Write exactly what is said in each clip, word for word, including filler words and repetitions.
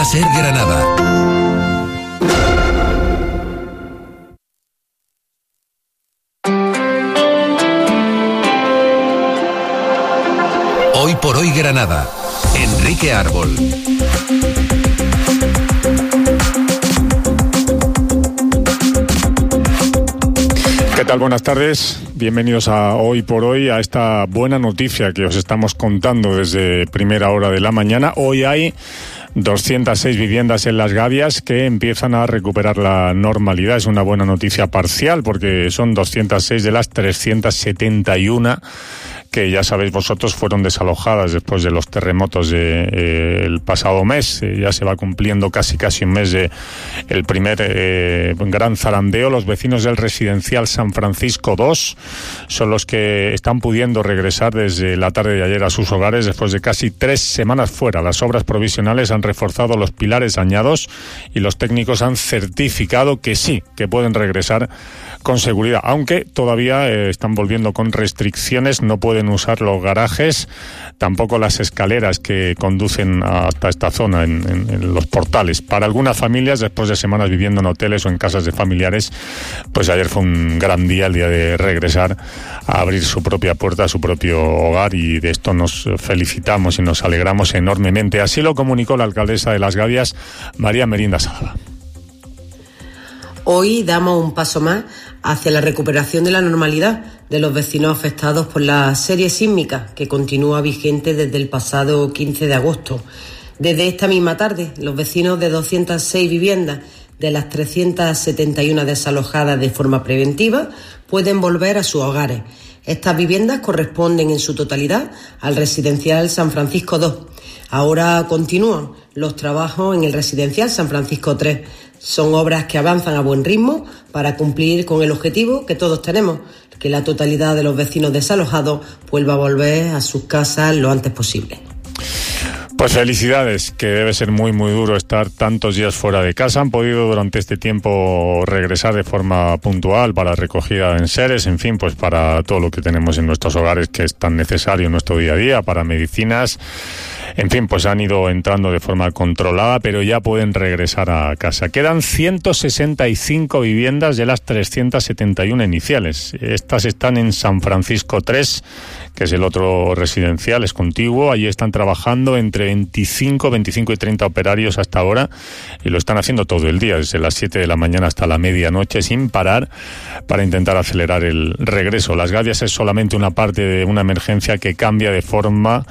Cadena Ser Granada. Hoy por hoy Granada. Enrique Árbol. ¿Qué tal? Buenas tardes. Bienvenidos a Hoy por Hoy, a esta buena noticia que os estamos contando desde primera hora de la mañana. Hoy hay doscientas seis viviendas en Las Gavias que empiezan a recuperar la normalidad. Es una buena noticia parcial porque son doscientas seis de las trescientas setenta y uno que ya sabéis vosotros fueron desalojadas después de los terremotos del de, eh, pasado mes. Eh, ya se va cumpliendo casi casi un mes de el primer eh, gran zarandeo. Los vecinos del residencial San Francisco dos son los que están pudiendo regresar desde la tarde de ayer a sus hogares después de casi tres semanas fuera. Las obras provisionales han reforzado los pilares dañados y los técnicos han certificado que sí, que pueden regresar con seguridad, aunque todavía eh, están volviendo con restricciones. No pueden usar los garajes, tampoco las escaleras que conducen hasta esta zona en, en, en los portales. Para algunas familias, después de semanas viviendo en hoteles o en casas de familiares, pues ayer fue un gran día, el día de regresar a abrir su propia puerta, su propio hogar, y de esto nos felicitamos y nos alegramos enormemente. Así lo comunicó la alcaldesa de Las Gavias, María Merinda Salva. Hoy damos un paso más hacia la recuperación de la normalidad de los vecinos afectados por la serie sísmica que continúa vigente desde el pasado quince de agosto. Desde esta misma tarde, los vecinos de doscientas seis viviendas de las trescientas setenta y uno desalojadas de forma preventiva pueden volver a sus hogares. Estas viviendas corresponden en su totalidad al residencial San Francisco dos. Ahora continúan los trabajos en el residencial San Francisco tres. Son obras que avanzan a buen ritmo para cumplir con el objetivo que todos tenemos, que la totalidad de los vecinos desalojados vuelva a volver a sus casas lo antes posible. Pues felicidades, que debe ser muy muy duro estar tantos días fuera de casa. Han podido durante este tiempo regresar de forma puntual para recogida de enseres, en fin, pues para todo lo que tenemos en nuestros hogares que es tan necesario en nuestro día a día, para medicinas. En fin, pues han ido entrando de forma controlada, pero ya pueden regresar a casa. Quedan ciento sesenta y cinco viviendas de las trescientas setenta y uno iniciales. Estas están en San Francisco tres, que es el otro residencial, es contiguo. Allí están trabajando entre veinticinco, veinticinco y treinta operarios hasta ahora, y lo están haciendo todo el día, desde las siete de la mañana hasta la medianoche, sin parar, para intentar acelerar el regreso. Las Gavias es solamente una parte de una emergencia que cambia de forma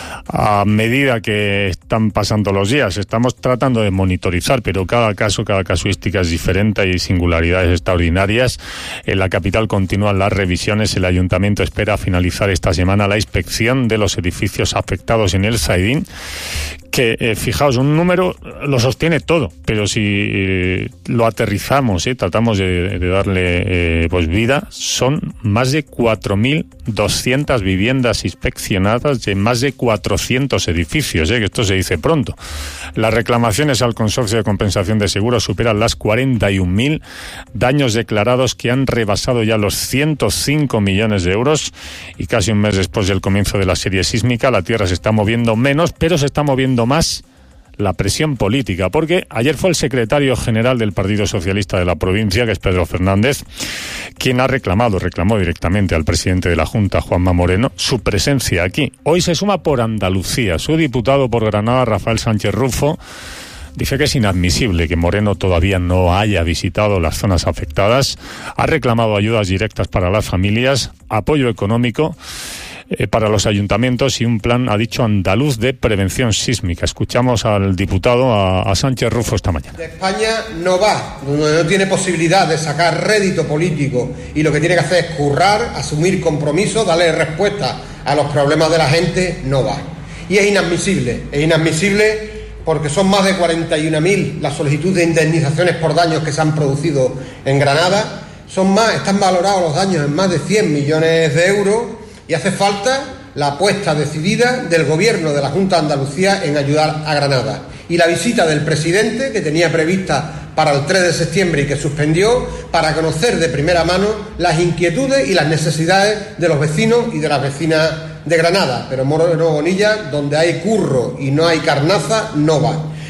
a medida que están pasando los días. Estamos tratando de monitorizar, pero cada caso, cada casuística es diferente y hay singularidades extraordinarias. En la capital continúan las revisiones. El ayuntamiento espera finalizar esta semana la inspección de los edificios afectados en el Zaidín, que, eh, fijaos, un número lo sostiene todo, pero si eh, lo aterrizamos, eh, tratamos de, de darle eh, pues vida, son más de cuatro mil doscientas viviendas inspeccionadas de más de cuatrocientos edificios, eh, que esto se dice pronto. Las reclamaciones al Consorcio de Compensación de Seguros superan las cuarenta y un mil, daños declarados que han rebasado ya los ciento cinco millones de euros, y casi un mes después del comienzo de la serie sísmica, la Tierra se está moviendo menos, pero se está moviendo más la presión política, porque ayer fue el secretario general del Partido Socialista de la provincia, que es Pedro Fernández, quien ha reclamado, reclamó directamente al presidente de la Junta, Juanma Moreno, su presencia aquí. Hoy se suma por Andalucía. Su diputado por Granada, Rafael Sánchez Rufo, dice que es inadmisible que Moreno todavía no haya visitado las zonas afectadas. Ha reclamado ayudas directas para las familias, apoyo económico Eh, para los ayuntamientos y un plan, ha dicho, andaluz de prevención sísmica. Escuchamos al diputado, a, a Sánchez Rufo, esta mañana. De España no va, donde no tiene posibilidad de sacar rédito político y lo que tiene que hacer es currar, asumir compromisos, darle respuesta a los problemas de la gente, no va. Y es inadmisible, es inadmisible porque son más de cuarenta y una mil las solicitudes de indemnizaciones por daños que se han producido en Granada. Son más, están valorados los daños en más de cien millones de euros. Y hace falta la apuesta decidida del Gobierno de la Junta de Andalucía en ayudar a Granada. Y la visita del presidente, que tenía prevista para el tres de septiembre y que suspendió, para conocer de primera mano las inquietudes y las necesidades de los vecinos y de las vecinas de Granada. Pero Moreno Bonilla, donde hay curro y no hay carnaza, no va.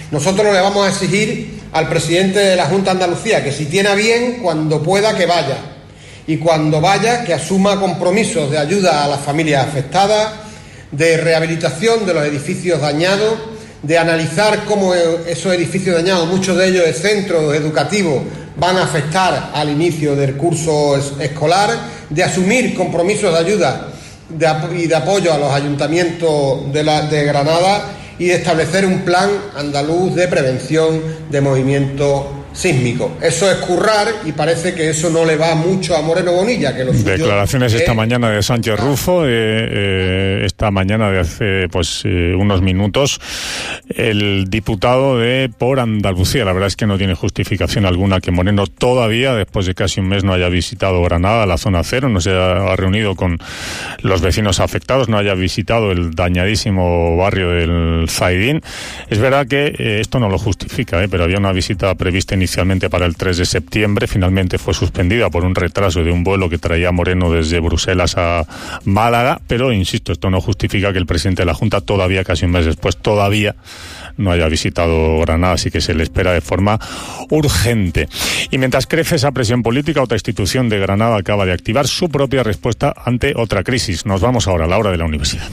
Nosotros le vamos a exigir al presidente de la Junta de Andalucía que si tiene a bien, cuando pueda, que vaya. Y cuando vaya, que asuma compromisos de ayuda a las familias afectadas, de rehabilitación de los edificios dañados, de analizar cómo esos edificios dañados, muchos de ellos de centros educativos, van a afectar al inicio del curso escolar, de asumir compromisos de ayuda de, y de apoyo a los ayuntamientos de, la, de Granada y de establecer un plan andaluz de prevención de movimientos sísmicos. Eso es currar y parece que eso no le va mucho a Moreno Bonilla. Que lo Declaraciones suyo, esta eh, mañana de Sánchez Rufo, eh, eh, esta mañana de hace pues eh, unos minutos, el diputado de Por Andalucía. La verdad es que no tiene justificación alguna que Moreno todavía, después de casi un mes, no haya visitado Granada, la zona cero, no se haya reunido con los vecinos afectados, no haya visitado el dañadísimo barrio del Zaidín. Es verdad que eh, esto no lo justifica, eh, pero había una visita prevista inicialmente para el tres de septiembre, finalmente fue suspendida por un retraso de un vuelo que traía Moreno desde Bruselas a Málaga, pero insisto, esto no justifica que el presidente de la Junta todavía, casi un mes después, todavía no haya visitado Granada, así que se le espera de forma urgente. Y mientras crece esa presión política, otra institución de Granada acaba de activar su propia respuesta ante otra crisis. Nos vamos ahora a la hora de la universidad.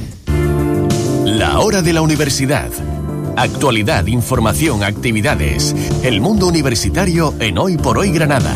La hora de la universidad. Actualidad, información, actividades. El mundo universitario en Hoy por Hoy Granada.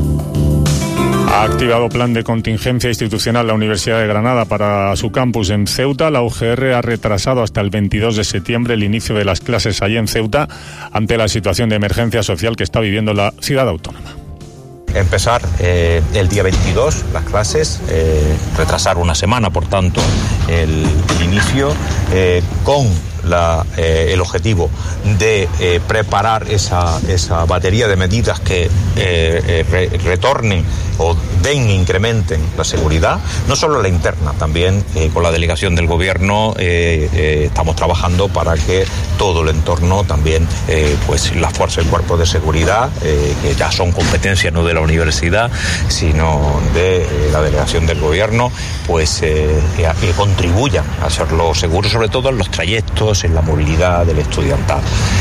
Ha activado plan de contingencia institucional la Universidad de Granada para su campus en Ceuta. La U G R ha retrasado hasta el veintidós de septiembre el inicio de las clases allí en Ceuta ante la situación de emergencia social que está viviendo la ciudad autónoma. Empezar eh, el día veintidós las clases, eh, retrasar una semana, por tanto, el, el inicio, eh, con la, eh, el objetivo de eh, preparar esa, esa batería de medidas que eh, eh, re, retornen o den, incrementen la seguridad, no solo la interna, también eh, con la delegación del gobierno eh, eh, estamos trabajando para que todo el entorno también, eh, pues las fuerzas y cuerpos de seguridad, eh, que ya son competencia no de la universidad, sino de eh, la delegación del gobierno, pues eh, que, que contribuyan a hacerlo seguro, sobre todo en los trayectos, en la movilidad del estudiantado.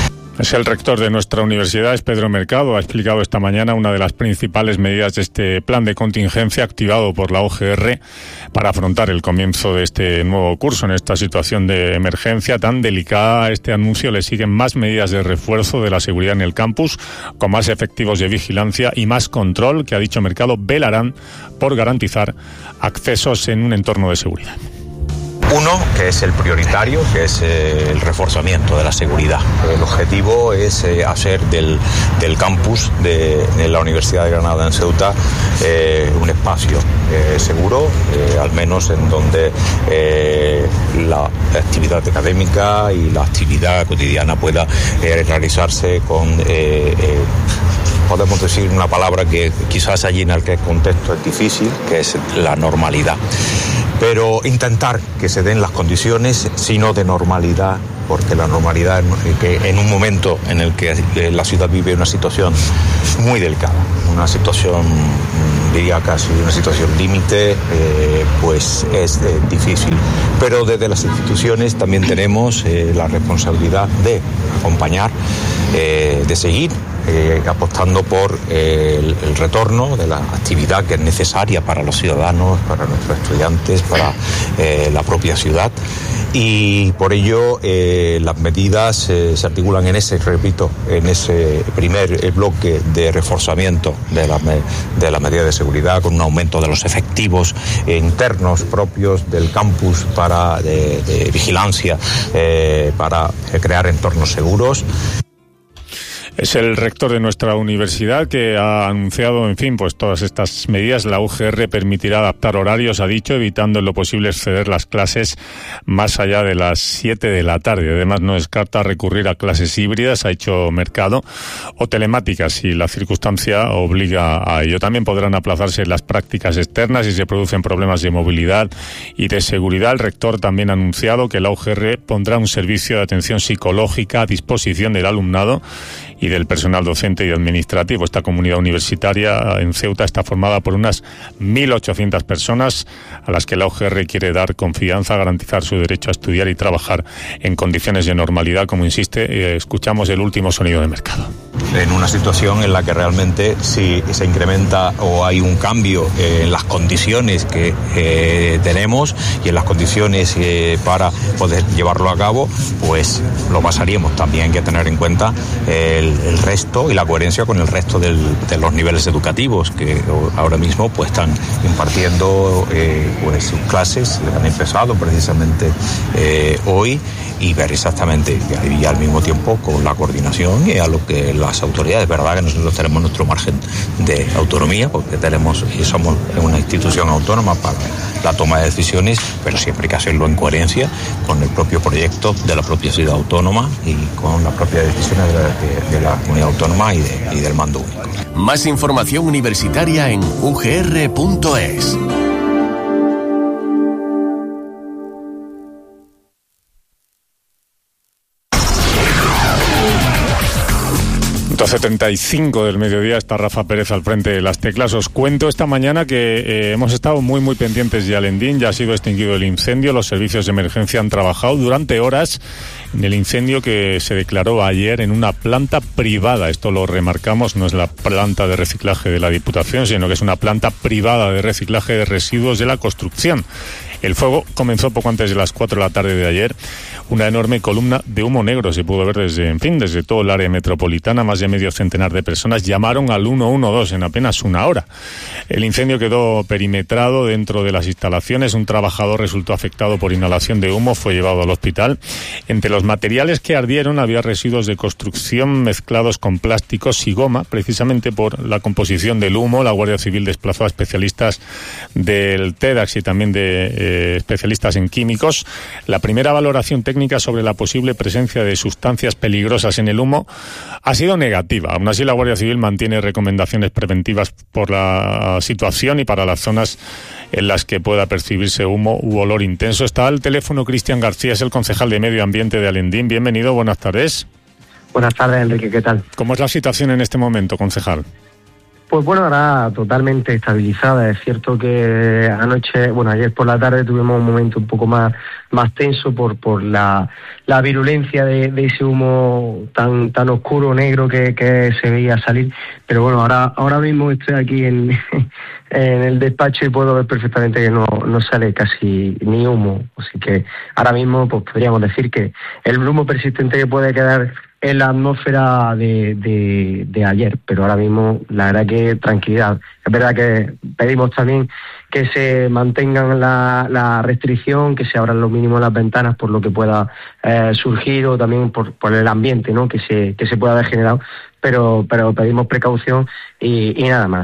Es el rector de nuestra universidad, es Pedro Mercado. Ha explicado esta mañana una de las principales medidas de este plan de contingencia activado por la U G R para afrontar el comienzo de este nuevo curso en esta situación de emergencia tan delicada. A este anuncio le siguen más medidas de refuerzo de la seguridad en el campus, con más efectivos de vigilancia y más control que, ha dicho Mercado, velarán por garantizar accesos en un entorno de seguridad. Uno, que es el prioritario, que es eh, el reforzamiento de la seguridad. El objetivo es eh, hacer del, del campus de, de la Universidad de Granada en Ceuta eh, un espacio eh, seguro, eh, al menos en donde eh, la actividad académica y la actividad cotidiana pueda eh, realizarse con... Eh, eh, podemos decir una palabra que quizás allí en aquel contexto es difícil, que es la normalidad. Pero intentar que se den las condiciones, sino de normalidad, porque la normalidad, que en un momento en el que la ciudad vive una situación muy delicada, una situación, diría casi una situación límite, eh, pues es eh, difícil. Pero desde las instituciones también tenemos eh, la responsabilidad de acompañar, eh, de seguir Eh, apostando por eh, el, el retorno de la actividad que es necesaria para los ciudadanos, para nuestros estudiantes, para eh, la propia ciudad, y por ello eh, las medidas eh, se articulan en ese, repito, en ese primer bloque de reforzamiento de la, de la medida de seguridad, con un aumento de los efectivos eh, internos propios del campus para de, de vigilancia, eh, para eh, crear entornos seguros. Es el rector de nuestra universidad que ha anunciado, en fin, pues todas estas medidas. La U G R permitirá adaptar horarios, ha dicho, evitando en lo posible exceder las clases más allá de las siete de la tarde. Además, no descarta recurrir a clases híbridas, ha dicho Mercado, o telemáticas, si la circunstancia obliga a ello. También podrán aplazarse las prácticas externas si se producen problemas de movilidad y de seguridad. El rector también ha anunciado que la U G R pondrá un servicio de atención psicológica a disposición del alumnado y del personal docente y administrativo. Esta comunidad universitaria en Ceuta está formada por unas mil ochocientas personas a las que la U G R quiere dar confianza, garantizar su derecho a estudiar y trabajar en condiciones de normalidad, como insiste. Eh, escuchamos el último sonido de mercado. En una situación en la que realmente si se incrementa o hay un cambio eh, en las condiciones que eh, tenemos y en las condiciones eh, para poder llevarlo a cabo, pues lo pasaríamos. También hay que tener en cuenta el, el resto y la coherencia con el resto del, de los niveles educativos que ahora mismo pues están impartiendo eh, pues sus clases, que han empezado precisamente eh, hoy, y ver exactamente y al mismo tiempo con la coordinación y a lo que las autoridades, verdad que nosotros tenemos nuestro margen de autonomía porque tenemos y somos una institución autónoma para la toma de decisiones, pero siempre hay que hacerlo en coherencia con el propio proyecto de la propia ciudad autónoma y con las propias decisiones de la, de, de la comunidad autónoma y, de, y del mando único. Más información universitaria en u g r punto es. doce treinta y cinco del mediodía, está Rafa Pérez al frente de las teclas. Os cuento esta mañana que eh, hemos estado muy muy pendientes de Alendín. Ya ha sido extinguido el incendio, los servicios de emergencia han trabajado durante horas en el incendio que se declaró ayer en una planta privada. Esto lo remarcamos, no es la planta de reciclaje de la Diputación, sino que es una planta privada de reciclaje de residuos de la construcción. El fuego comenzó poco antes de las cuatro de la tarde de ayer. Una enorme columna de humo negro se pudo ver desde, en fin, desde todo el área metropolitana. Más de medio centenar de personas llamaron al uno uno dos en apenas una hora. El incendio quedó perimetrado dentro de las instalaciones. Un trabajador resultó afectado por inhalación de humo, fue llevado al hospital. Entre los materiales que ardieron había residuos de construcción mezclados con plásticos y goma, precisamente por la composición del humo. La Guardia Civil desplazó a especialistas del TEDx y también de eh, especialistas en químicos. La primera valoración técnica sobre la posible presencia de sustancias peligrosas en el humo ha sido negativa. Aún así, la Guardia Civil mantiene recomendaciones preventivas por la situación y para las zonas en las que pueda percibirse humo u olor intenso. Está al teléfono Cristian García, es el concejal de Medio Ambiente de Alendín. Bienvenido, buenas tardes. Buenas tardes, Enrique, ¿qué tal? ¿Cómo es la situación en este momento, concejal? Pues bueno, ahora totalmente estabilizada. Es cierto que anoche, bueno, ayer por la tarde tuvimos un momento un poco más más tenso por por la, la virulencia de, de ese humo tan tan oscuro, negro que, que se veía salir. Pero bueno, ahora ahora mismo estoy aquí en, en el despacho y puedo ver perfectamente que no, no sale casi ni humo. Así que ahora mismo pues podríamos decir que el humo persistente que puede quedar en la atmósfera de, de, de ayer, pero ahora mismo la verdad que tranquilidad. Es verdad que pedimos también que se mantengan la, la restricción, que se abran lo mínimo las ventanas por lo que pueda eh, surgir o también por, por el ambiente, ¿no? que se que se pueda haber generado, pero pero pedimos precaución y, y nada más.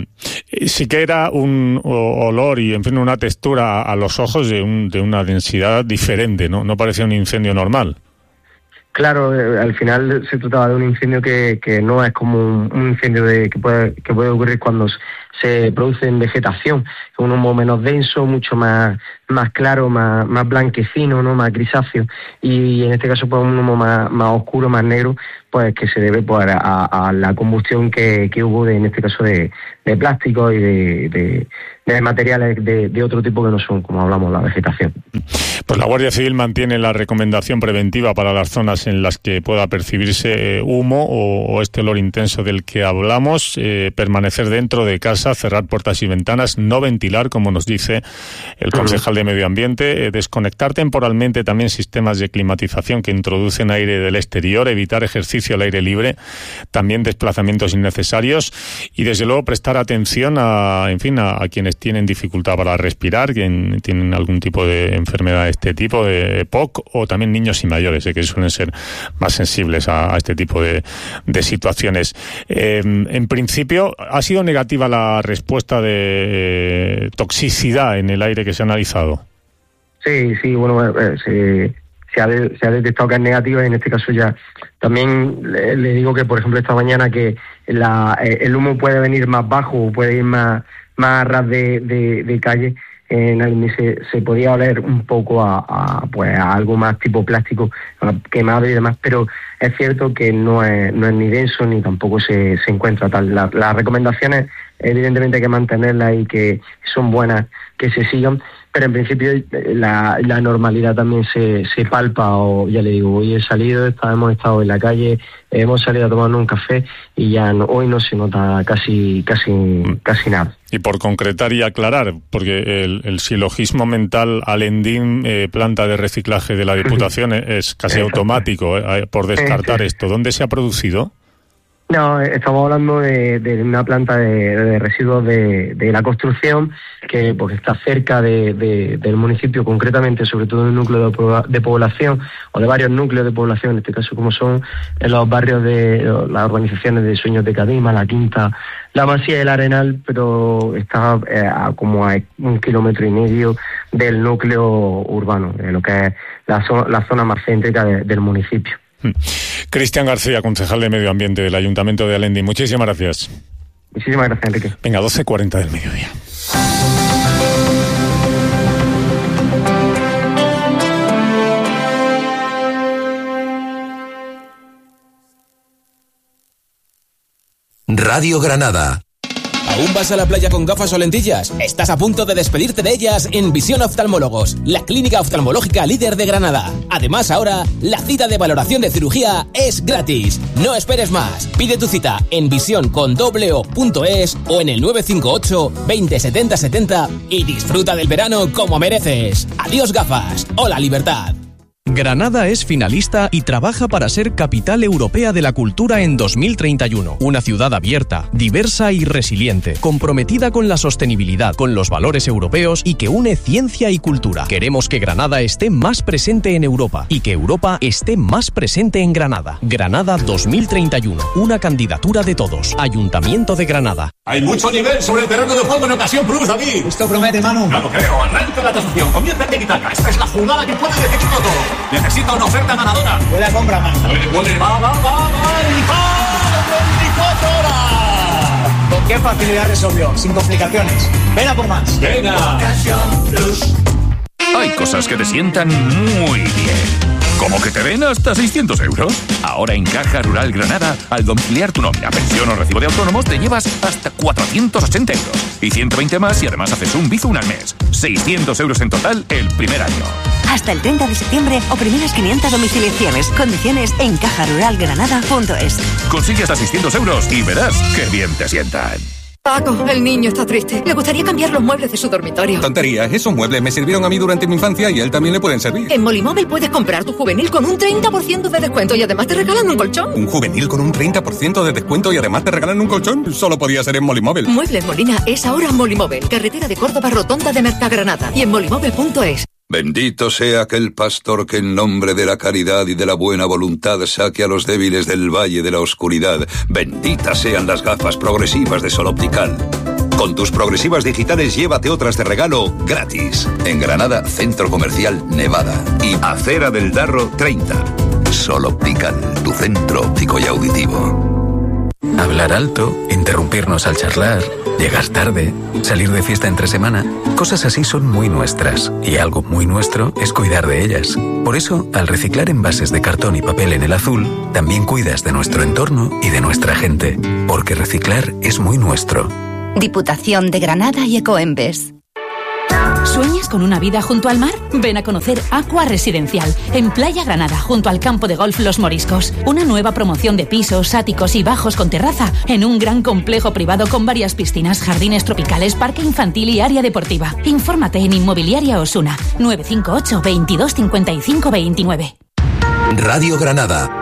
Sí que era un olor y en fin una textura a los ojos de, un, de una densidad diferente, ¿no? No parecía un incendio normal. Claro, eh, al final se trataba de un incendio que, que no es como un, un incendio de, que puede que puede ocurrir cuando se produce en vegetación. Es un humo menos denso, mucho más más claro, más más blanquecino, no, más grisáceo, y en este caso pues un humo más más oscuro, más negro, pues que se debe pues a, a la combustión que, que hubo de, en este caso de, de plástico y de, de, de materiales de, de otro tipo que no son, como hablamos, la vegetación. Pues la Guardia Civil mantiene la recomendación preventiva para las zonas en las que pueda percibirse eh, humo o, o este olor intenso del que hablamos, eh, permanecer dentro de casa, cerrar puertas y ventanas, no ventilar, como nos dice el concejal de Medio Ambiente, eh, desconectar temporalmente también sistemas de climatización que introducen aire del exterior, evitar ejercicio al aire libre, también desplazamientos innecesarios y desde luego prestar atención a, en fin, a, a quienes tienen dificultad para respirar, quienes tienen algún tipo de enfermedad de este tipo, de E P O C, o también niños y mayores, eh, que suelen ser más sensibles a, a este tipo de, de situaciones. Eh, en principio, ¿ha sido negativa la respuesta de eh, toxicidad en el aire que se ha analizado? Sí, sí, bueno, eh, se, se, ha de, se ha detectado que es negativa y en este caso ya también le, le digo que, por ejemplo, esta mañana que la, eh, el humo puede venir más bajo o puede ir más, más a ras de, de, de calle. en Alendy se, se podía oler un poco a, a, pues, a algo más tipo plástico, quemado y demás, pero es cierto que no es, no es ni denso ni tampoco se, se encuentra tal. La, las recomendaciones evidentemente hay que mantenerlas y que son buenas que se sigan, pero en principio la, la normalidad también se, se palpa. O ya le digo, hoy he salido, está, hemos estado en la calle, hemos salido a tomarnos un café y ya no, hoy no se nota casi casi casi nada. Y por concretar y aclarar, porque el, el silogismo mental Alendín, eh, planta de reciclaje de la Diputación, es casi automático, eh, por descartar esto. ¿Dónde se ha producido? No, estamos hablando de, de una planta de, de residuos de, de la construcción que pues está cerca de, de, del municipio, concretamente, sobre todo en un núcleo de, de población o de varios núcleos de población, en este caso como son en los barrios de las organizaciones de Sueños de Cadima, La Quinta, La Masía y El Arenal, pero está eh, a como a un kilómetro y medio del núcleo urbano, de lo que es la, zo- la zona más céntrica de, del municipio. Cristian García, concejal de Medio Ambiente del Ayuntamiento de Alendín. Muchísimas gracias. Muchísimas gracias, Enrique. Venga, doce cuarenta del mediodía. Radio Granada. ¿Aún vas a la playa con gafas o lentillas? Estás a punto de despedirte de ellas en Visión Oftalmólogos, la clínica oftalmológica líder de Granada. Además, ahora, la cita de valoración de cirugía es gratis. No esperes más. Pide tu cita en visión con doble o punto es o en el nueve cinco ocho, veinte, setenta, setenta y disfruta del verano como mereces. Adiós gafas. Hola libertad. Granada es finalista y trabaja para ser capital europea de la cultura en dos mil treinta y uno. Una ciudad abierta, diversa y resiliente, comprometida con la sostenibilidad, con los valores europeos y que une ciencia y cultura. Queremos que Granada esté más presente en Europa y que Europa esté más presente en Granada. Granada dos mil treinta y uno, una candidatura de todos. Ayuntamiento de Granada. Hay mucho nivel sobre el terreno de juego en ocasión plus, David. Esto promete, Manu. No lo creo. Arranca la transacción. Comienza en Tiki-Taka. Esta es la jugada que puede decidirlo todo. Necesito una oferta ganadora. Buena compra, Manu. Huele, va, va, va, va. Y va. veinticuatro horas. ¿Con qué facilidad resolvió? Sin complicaciones. Ven a por más. Venga. Ocasión plus. Hay cosas que te sientan muy bien. ¿Cómo que te den hasta seiscientos euros? Ahora en Caja Rural Granada, al domiciliar tu nómina, pensión o recibo de autónomos, te llevas hasta cuatrocientos ochenta euros. Y ciento veinte más y además haces un Bizum al mes. seiscientos euros en total el primer año. Hasta el treinta de septiembre o primeras quinientas domiciliaciones. Condiciones en caja rural granada punto es. Consigue hasta seiscientos euros y verás qué bien te sientan. Paco, el niño está triste. Le gustaría cambiar los muebles de su dormitorio. Tontería, esos muebles me sirvieron a mí durante mi infancia y a él también le pueden servir. En Molimóvil puedes comprar tu juvenil con un treinta por ciento de descuento y además te regalan un colchón. ¿Un juvenil con un treinta por ciento de descuento y además te regalan un colchón? Solo podía ser en Molimóvil. Muebles Molina es ahora Molimóvil. Carretera de Córdoba, rotonda de Mercagranada y en molimóvil punto es. Bendito sea aquel pastor que en nombre de la caridad y de la buena voluntad saque a los débiles del valle de la oscuridad. Benditas sean las gafas progresivas de Sol Optical. Con tus progresivas digitales llévate otras de regalo gratis. En Granada, Centro Comercial Nevada. Y Acera del Darro treinta. Sol Optical, tu centro óptico y auditivo. Hablar alto, interrumpirnos al charlar, llegar tarde, salir de fiesta entre semana, cosas así son muy nuestras, y algo muy nuestro es cuidar de ellas. Por eso, al reciclar envases de cartón y papel en el azul, también cuidas de nuestro entorno y de nuestra gente, porque reciclar es muy nuestro. Diputación de Granada y Ecoembes. ¿Sueñas con una vida junto al mar? Ven a conocer Aqua Residencial, en Playa Granada, junto al campo de golf Los Moriscos. Una nueva promoción de pisos, áticos y bajos con terraza, en un gran complejo privado con varias piscinas, jardines tropicales, parque infantil y área deportiva. Infórmate en Inmobiliaria Osuna, nueve cinco ocho, veintidós, cincuenta y cinco, veintinueve. Radio Granada.